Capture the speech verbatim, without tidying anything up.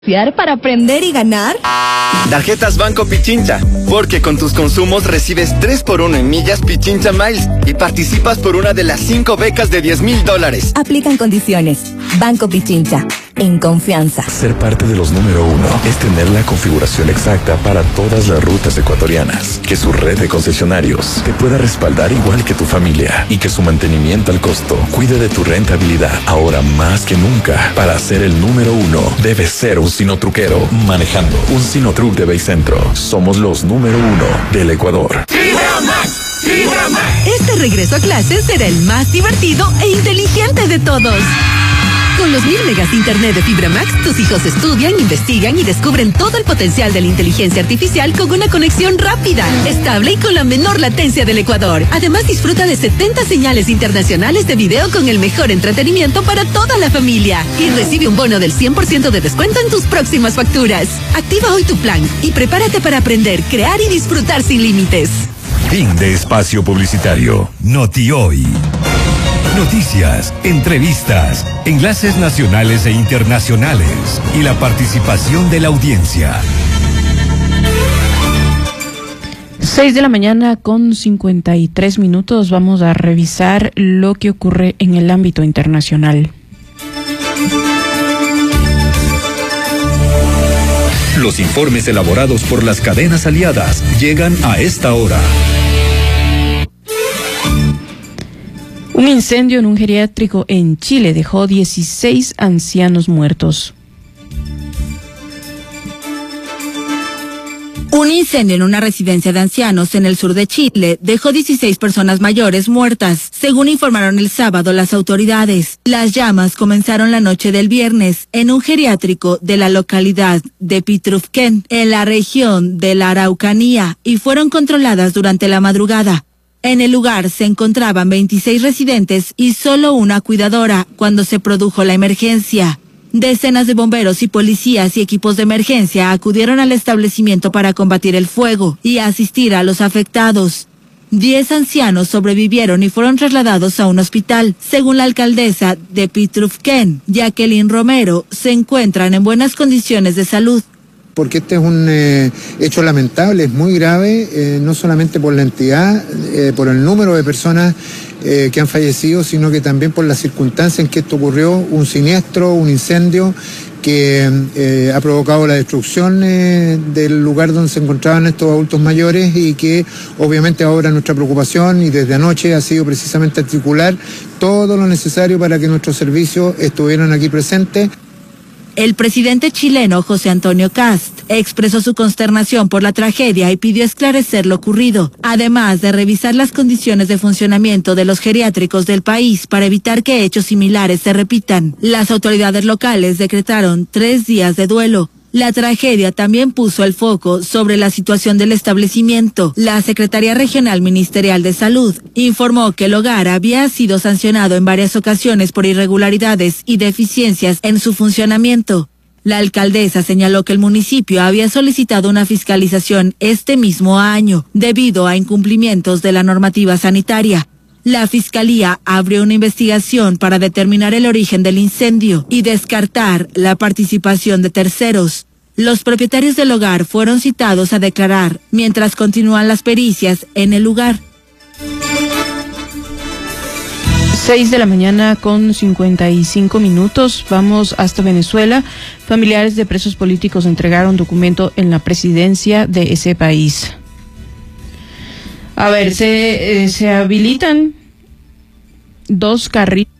¿Para aprender y ganar? Tarjetas Banco Pichincha, porque con tus consumos recibes tres por uno en millas Pichincha Miles y participas por una de las cinco becas de diez mil dólares. Aplican condiciones. Banco Pichincha, en confianza. Ser parte de los número uno es tener la configuración exacta para todas las rutas ecuatorianas, que su red de concesionarios te pueda respaldar igual que tu familia y que su mantenimiento al costo cuide de tu rentabilidad. Ahora más que nunca, para ser el número uno, debes ser un sinotruquero manejando un Sinotruc de Baycentro. Somos los número uno del Ecuador. Fibra Max, Fibra Max. Este regreso a clases será el más divertido e inteligente de todos. Con los mil megas de internet de Fibra Max, tus hijos estudian, investigan y descubren todo el potencial de la inteligencia artificial con una conexión rápida, estable y con la menor latencia del Ecuador. Además, disfruta de setenta señales internacionales de video con el mejor entretenimiento para toda la familia. Y recibe un bono del cien por ciento de descuento en tus próximas facturas. Activa hoy tu plan y prepárate para aprender, crear y disfrutar sin límites. Fin de espacio publicitario. Noti Hoy. Noticias, entrevistas, enlaces nacionales e internacionales y la participación de la audiencia. Seis de la mañana con cincuenta y tres minutos. Vamos a revisar lo que ocurre en el ámbito internacional. Los informes elaborados por las cadenas aliadas llegan a esta hora. Un incendio en un geriátrico en Chile dejó dieciséis ancianos muertos. Un incendio en una residencia de ancianos en el sur de Chile dejó dieciséis personas mayores muertas, según informaron el sábado las autoridades. Las llamas comenzaron la noche del viernes en un geriátrico de la localidad de Pitrufquén, en la región de la Araucanía, y fueron controladas durante la madrugada. En el lugar se encontraban veintiséis residentes y solo una cuidadora cuando se produjo la emergencia. Decenas de bomberos y policías y equipos de emergencia acudieron al establecimiento para combatir el fuego y asistir a los afectados. Diez ancianos sobrevivieron y fueron trasladados a un hospital. Según la alcaldesa de Pitrufquén, Jacqueline Romero, se encuentran en buenas condiciones de salud. Porque este es un eh, hecho lamentable, es muy grave, eh, no solamente por la entidad, eh, por el número de personas eh, que han fallecido, sino que también por las circunstancias en que esto ocurrió, un siniestro, un incendio que eh, ha provocado la destrucción eh, del lugar donde se encontraban estos adultos mayores y que obviamente ahora nuestra preocupación y desde anoche ha sido precisamente articular todo lo necesario para que nuestros servicios estuvieran aquí presentes. El presidente chileno José Antonio Kast expresó su consternación por la tragedia y pidió esclarecer lo ocurrido, además de revisar las condiciones de funcionamiento de los geriátricos del país para evitar que hechos similares se repitan. Las autoridades locales decretaron tres días de duelo. La tragedia también puso el foco sobre la situación del establecimiento. La Secretaría Regional Ministerial de Salud informó que el hogar había sido sancionado en varias ocasiones por irregularidades y deficiencias en su funcionamiento. La alcaldesa señaló que el municipio había solicitado una fiscalización este mismo año debido a incumplimientos de la normativa sanitaria. La Fiscalía abrió una investigación para determinar el origen del incendio y descartar la participación de terceros. Los propietarios del hogar fueron citados a declarar mientras continúan las pericias en el lugar. Seis de la mañana con cincuenta y cinco minutos. Vamos hasta Venezuela. Familiares de presos políticos entregaron documento en la presidencia de ese país. A ver, se, eh, se habilitan dos carriles